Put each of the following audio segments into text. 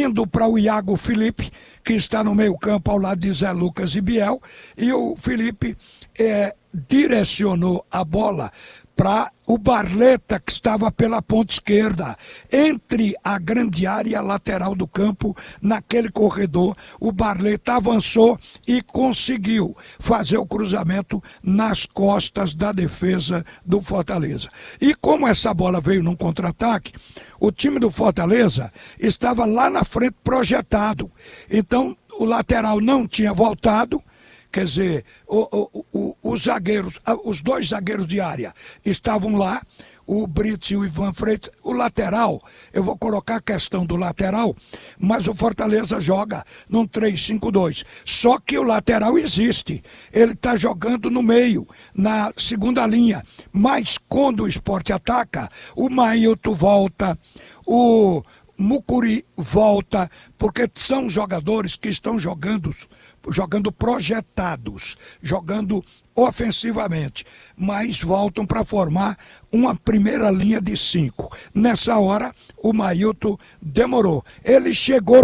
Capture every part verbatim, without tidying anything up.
indo para o Iago Felipe, que está no meio campo ao lado de Zé Lucas e Biel, e o Felipe é, direcionou a bola para o Barleta, que estava pela ponta esquerda, entre a grande área e a lateral do campo, naquele corredor. O Barleta avançou e conseguiu fazer o cruzamento nas costas da defesa do Fortaleza. E como essa bola veio num contra-ataque, o time do Fortaleza estava lá na frente projetado. Então, o lateral não tinha voltado. Quer dizer, o, o, o, os zagueiros, os dois zagueiros de área estavam lá, o Brits e o Ivan Freitas. O lateral, eu vou colocar a questão do lateral, mas o Fortaleza joga num três cinco dois. Só que o lateral existe, ele está jogando no meio, na segunda linha. Mas quando o Sport ataca, o Mailton volta, o Mucuri volta, porque são jogadores que estão jogando, jogando projetados, jogando ofensivamente, mas voltam para formar uma primeira linha de cinco. Nessa hora, o Mailton demorou. Ele chegou,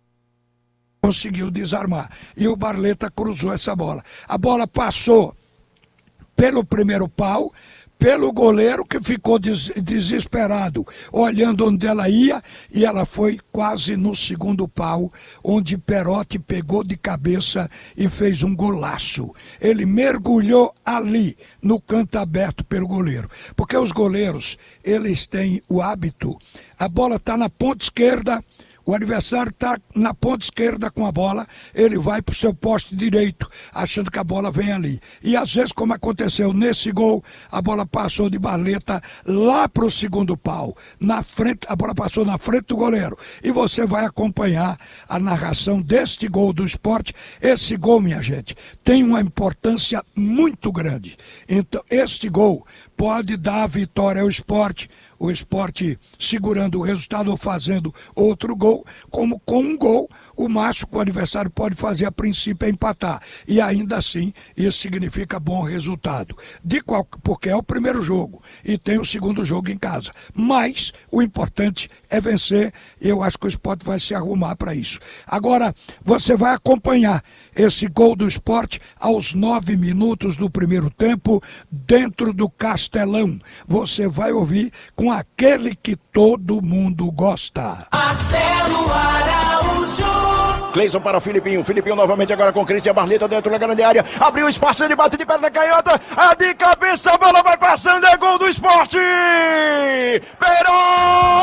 conseguiu desarmar, e o Barleta cruzou essa bola. A bola passou pelo primeiro pau, pelo goleiro, que ficou des- desesperado, olhando onde ela ia, e ela foi quase no segundo pau, onde Perotti pegou de cabeça e fez um golaço. Ele mergulhou ali, no canto aberto pelo goleiro. Porque os goleiros, eles têm o hábito, a bola está na ponta esquerda, o adversário está na ponta esquerda com a bola, ele vai para o seu poste direito, achando que a bola vem ali. E às vezes, como aconteceu nesse gol, a bola passou de Barleta lá para o segundo pau. Na frente, a bola passou na frente do goleiro. E você vai acompanhar a narração deste gol do Sport. Esse gol, minha gente, tem uma importância muito grande. Então, este gol pode dar a vitória ao Sport, o Sport segurando o resultado ou fazendo outro gol, como com um gol, o máximo que o adversário pode fazer a princípio é empatar. E ainda assim, isso significa bom resultado. De qual, porque é o primeiro jogo e tem o segundo jogo em casa. Mas o importante é vencer, e eu acho que o Sport vai se arrumar para isso. Agora, você vai acompanhar esse gol do Sport aos nove minutos do primeiro tempo, dentro do Castelão. Você vai ouvir com aquele que todo mundo gosta. Marcelo Araújo. Cleison para o Filipinho, Filipinho novamente agora com Cristian Barleta dentro da grande área, abriu espaço, ele bate de perna canhota, a de cabeça, a bola vai passando, é gol do Sport! Perón!